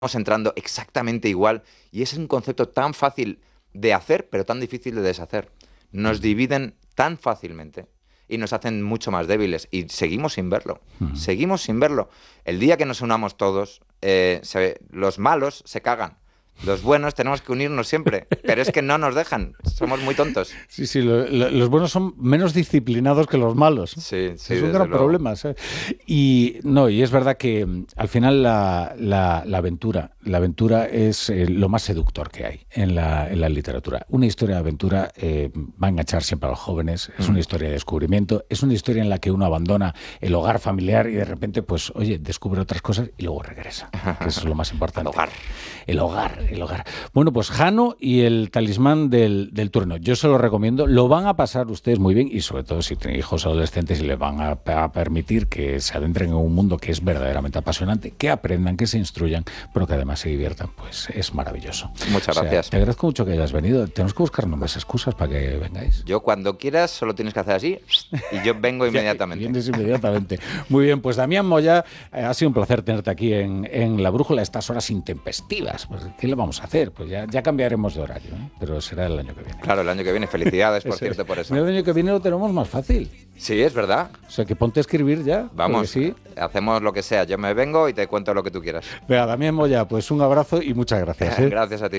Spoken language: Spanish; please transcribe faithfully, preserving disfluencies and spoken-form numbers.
entrando exactamente igual y es un concepto tan fácil de hacer, pero tan difícil de deshacer. Nos dividen tan fácilmente y nos hacen mucho más débiles y seguimos sin verlo, uh-huh. seguimos sin verlo. El día que nos unamos todos, eh, se, los malos se cagan. Los buenos tenemos que unirnos siempre, pero es que no nos dejan, somos muy tontos. Sí, sí, lo, lo, los buenos son menos disciplinados que los malos. Sí, sí, es un gran luego. problema. ¿sabes? Y no, y es verdad que al final la, la, la aventura, la aventura es eh, lo más seductor que hay en la, en la literatura. Una historia de aventura eh, va a enganchar siempre a los jóvenes, es mm. una historia de descubrimiento, es una historia en la que uno abandona el hogar familiar y de repente, pues, oye, descubre otras cosas y luego regresa, que eso es lo más importante. El hogar. El hogar. El hogar. Bueno, pues Jano y el talismán del, del trueno. Yo se lo recomiendo. Lo van a pasar ustedes muy bien y sobre todo si tienen hijos adolescentes y les van a, a permitir que se adentren en un mundo que es verdaderamente apasionante, que aprendan, que se instruyan, pero que además se diviertan. Pues es maravilloso. Muchas o sea, gracias. Te agradezco mucho que hayas venido. Tenemos que buscarnos más excusas para que vengáis. Yo cuando quieras solo tienes que hacer así y yo vengo inmediatamente. Vienes inmediatamente. Muy bien, pues Damián Moya, eh, ha sido un placer tenerte aquí en, en La Brújula a estas horas intempestivas. Pues, ¿qué le vamos a hacer? Pues ya, ya cambiaremos de horario, ¿eh? Pero será el año que viene. Claro, el año que viene. Felicidades, por cierto, por eso. El año que viene lo tenemos más fácil. Sí, es verdad. O sea, que ponte a escribir ya. Vamos, sí. hacemos lo que sea. Yo me vengo y te cuento lo que tú quieras. Venga, Damián Moya, pues un abrazo y muchas gracias. ¿eh? Gracias a ti.